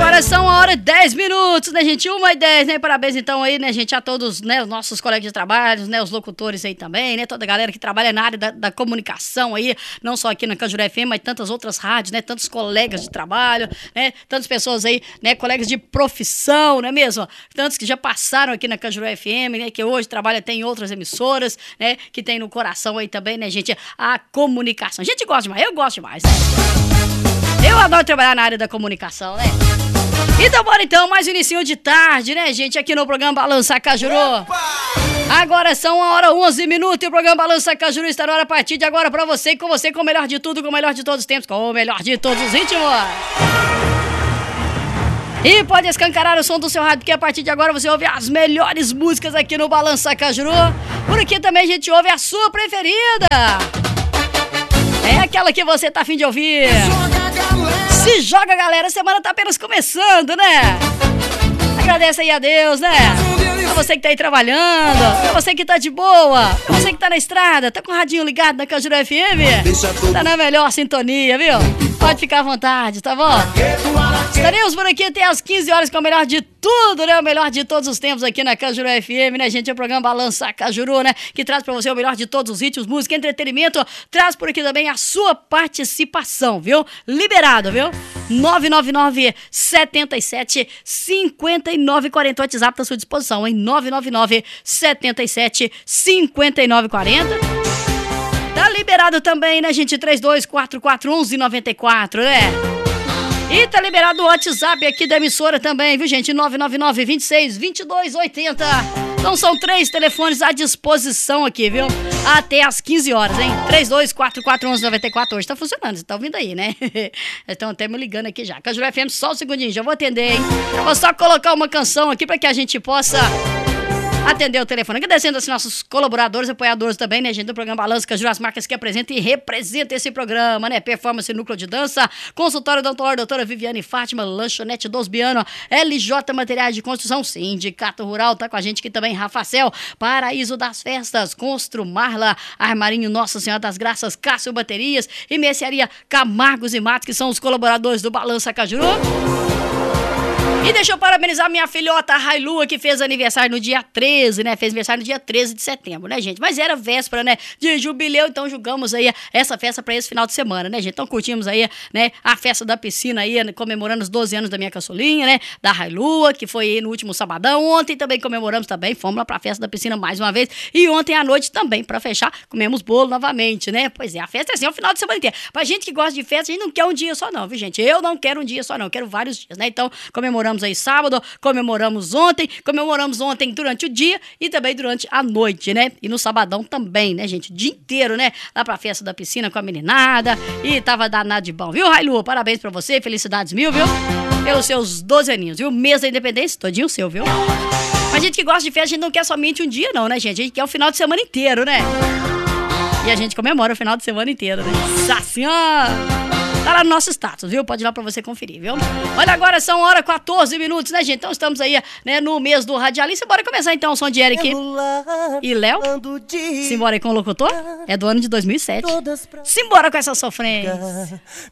Agora são 1h10, né, gente? 1h10, né? Parabéns, então, aí, né, gente, a todos, né, os nossos colegas de trabalho, né, os locutores aí também, né, toda a galera que trabalha na área da comunicação aí, não só aqui na Cajuru FM, mas tantas outras rádios, né, tantos colegas de trabalho, né, tantas pessoas aí, né, colegas de profissão, não é mesmo? Tantos que já passaram aqui na Cajuru FM, né, que hoje trabalham até em outras emissoras, né, que tem no coração aí também, né, gente, a comunicação. A gente gosta demais, eu gosto demais, né? Eu adoro trabalhar na área da comunicação, né? Então bora então, mais um inicinho de tarde, né, gente, aqui no programa Balança Cajuru. Agora são 1h11 e o programa Balança Cajuru está na hora a partir de agora pra você, com você, com o melhor de tudo, com o melhor de todos os tempos, com o melhor de todos os íntimos. E pode escancarar o som do seu rádio, porque a partir de agora você ouve as melhores músicas aqui no Balança Cajuru. Por aqui também a gente ouve a sua preferida. É aquela que você tá afim de ouvir. Se joga, galera, a semana tá apenas começando, né? Agradece aí a Deus, né? Pra você que tá aí trabalhando, pra você que tá de boa, pra você que tá na estrada, tá com o radinho ligado na Cajuru FM, tá na melhor sintonia, viu? Pode ficar à vontade, tá bom? Estaremos por aqui até às 15 horas com o melhor de tudo, né? O melhor de todos os tempos aqui na Cajuru FM, né, gente? É o programa Balança Cajuru, né? Que traz pra você o melhor de todos os ritmos, música, entretenimento. Traz por aqui também a sua participação, viu? Liberado, viu? 999-77-5940. O WhatsApp tá à sua disposição, hein? 999-77-5940. Tá liberado também, né, gente? 32441194, né? E tá liberado o WhatsApp aqui da emissora também, viu, gente? 999-26-2280. Então são 3 telefones à disposição aqui, viu? Até às 15 horas, hein? 32441194. Hoje tá funcionando, você tá ouvindo aí, né? Estão até me ligando aqui já. Cajuru FM, só um segundinho, já vou atender, hein? Eu vou só colocar uma canção aqui pra que a gente possa atender o telefone. Agradecendo assim nossos colaboradores, apoiadores também, né, gente, do programa Balança Cajuru, as marcas que apresentam e representam esse programa, né? Performance Núcleo de Dança, Consultório Odontológico, doutora Viviane Fátima, Lanchonete Dos Biano, LJ Materiais de Construção, Sindicato Rural, tá com a gente aqui também, Rafacel, Paraíso das Festas, Constru Marla, Armarinho Nossa Senhora das Graças, Cássio Baterias e Mercearia Camargos e Matos, que são os colaboradores do Balança Cajuru. E deixa eu parabenizar minha filhota, a Railua, que fez aniversário no dia 13, né? Fez aniversário no dia 13 de setembro, né, gente? Mas era véspera, né, de jubileu, então julgamos aí essa festa pra esse final de semana, né, gente? Então curtimos aí, né, a festa da piscina aí, comemorando os 12 anos da minha caçulinha, né? Da Railua, que foi aí no último sabadão. Ontem também comemoramos também, fomos lá pra festa da piscina mais uma vez. E ontem à noite também, pra fechar, comemos bolo novamente, né? Pois é, a festa é assim, é o final de semana inteiro. Pra gente que gosta de festa, a gente não quer um dia só não, viu, gente? Eu não quero um dia só não, eu quero vários dias, né? Então comemoramos aí sábado, comemoramos ontem durante o dia e também durante a noite, né? E no sabadão também, né, gente? O dia inteiro, né? Lá pra festa da piscina com a meninada e tava danado de bom, viu, Railu? Parabéns pra você, felicidades mil, viu? Pelos seus 12 aninhos, viu? Mês da independência, todinho seu, viu? Mas a gente que gosta de festa, a gente não quer somente um dia não, né, gente? A gente quer o final de semana inteiro, né? E a gente comemora o final de semana inteiro, né? Nossa Senhora! Tá lá no nosso status, viu? Pode ir lá pra você conferir, viu? Olha, agora são 1h14, né, gente? Então estamos aí, né, no mês do radialista. Bora começar então o som de Eric e Léo. Simbora aí com o locutor. É do ano de 2007. Simbora com essa sofrência.